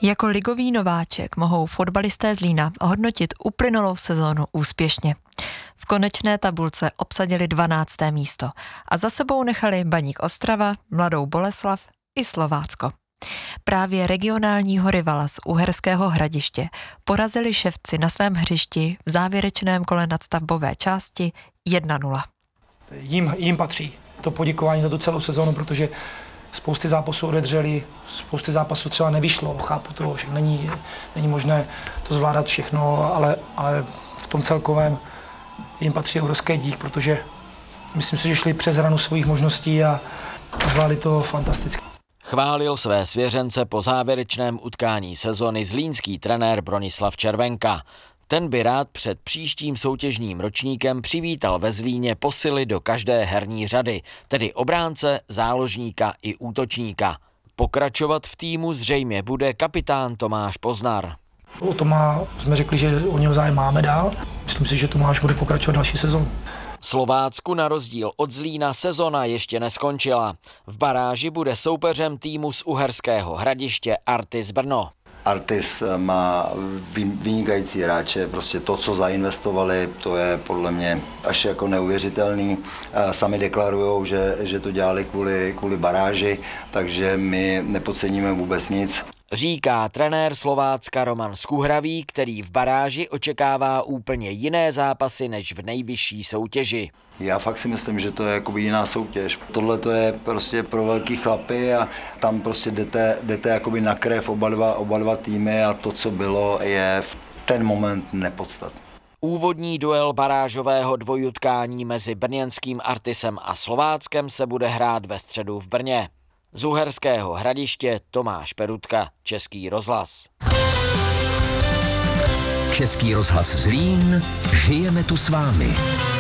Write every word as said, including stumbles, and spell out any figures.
Jako ligový nováček mohou fotbalisté Zlína hodnotit uplynulou sezónu úspěšně. V konečné tabulce obsadili dvanácté místo a za sebou nechali Baník Ostrava, Mladou Boleslav i Slovácko. Právě regionálního rivala z Uherského Hradiště porazili Ševci na svém hřišti v závěrečném kole nadstavbové části jedna nula. Jím, jím patří to poděkování za tu celou sezónu, protože spousty zápasů odedřeli, spousty zápasů třeba nevyšlo, chápu to, však není, není možné to zvládat všechno, ale, ale v tom celkovém jim patří obrovský dík, protože myslím si, že šli přes hranu svých možností a zvládli to fantasticky. Chválil své svěřence po závěrečném utkání sezony zlínský trenér Bronislav Červenka. Ten by rád před příštím soutěžním ročníkem přivítal ve Zlíně posily do každé herní řady, tedy obránce, záložníka i útočníka. Pokračovat v týmu zřejmě bude kapitán Tomáš Poznar. O Tomá jsme řekli, že o něho zájem máme dál. Myslím si, že Tomáš bude pokračovat další sezonu. Slovácku na rozdíl od Zlína sezona ještě neskončila. V baráži bude soupeřem týmu z Uherského Hradiště Artis Brno. Artis má vynikající hráče, prostě to, co zainvestovali, to je podle mě až jako neuvěřitelný. Sami deklarujou, že, že to dělali kvůli, kvůli baráži, takže my nepodceníme vůbec nic. Říká trenér Slovácka Roman Skuhravý, který v baráži očekává úplně jiné zápasy než v nejvyšší soutěži. Já fakt si myslím, že to je jakoby jiná soutěž. Tohle to je prostě pro velký chlapy a tam prostě jdete, jdete jakoby na krev oba dva, oba dva týmy a to, co bylo, je v ten moment nepodstatné. Úvodní duel barážového dvojutkání mezi brněnským Artisem a Slováckem se bude hrát ve středu v Brně. Z Uherského Hradiště Tomáš Perutka, Český rozhlas. Český rozhlas Zlín, žijeme tu s vámi.